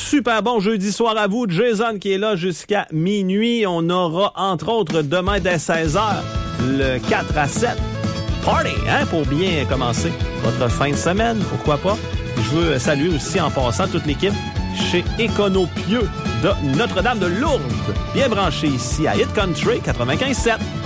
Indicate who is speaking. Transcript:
Speaker 1: super bon jeudi soir à vous. Jason qui est là jusqu'à minuit. On aura, entre autres, demain dès 16h, le 4 à 7. Party, hein, pour bien commencer votre fin de semaine. Pourquoi pas? Je veux saluer aussi en passant toute l'équipe chez Éconopieux de Notre-Dame de Lourdes. Bien branché ici à Hit Country 95.7.